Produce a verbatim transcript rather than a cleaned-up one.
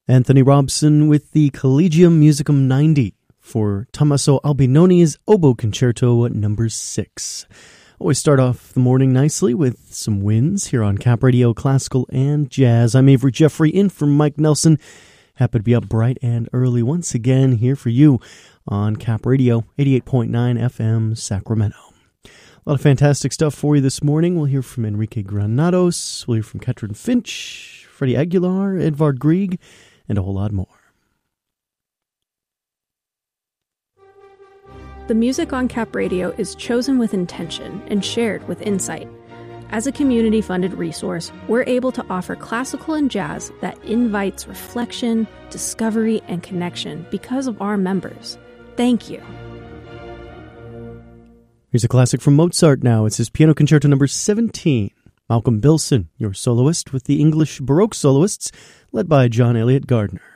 Anthony Robson with the Collegium Musicum ninety for Tommaso Albinoni's Oboe Concerto number six. Always start off the morning nicely with some wins here on Cap Radio Classical and Jazz. I'm Avery Jeffrey in for Mike Nelson. Happy to be up bright and early once again here for you on Cap Radio, eighty-eight point nine F M Sacramento. A lot of fantastic stuff for you this morning. We'll hear from Enrique Granados, we'll hear from Ketrin Finch, Freddie Aguilar, Edvard Grieg, and a whole lot more. The music on Cap Radio is chosen with intention and shared with insight. As a community-funded resource, we're able to offer classical and jazz that invites reflection, discovery, and connection because of our members. Thank you. Here's a classic from Mozart now. It's his Piano Concerto number seventeen. Malcolm Bilson, your soloist with the English Baroque soloists, led by John Elliott Gardner.